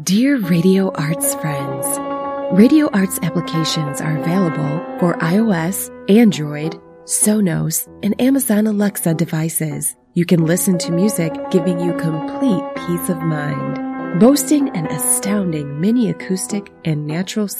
Dear Radio Arts friends, Radio Arts applications are available for iOS, Android, Sonos, and Amazon Alexa devices. You can listen to music giving you complete peace of mind. Boasting an astounding mini acoustic and natural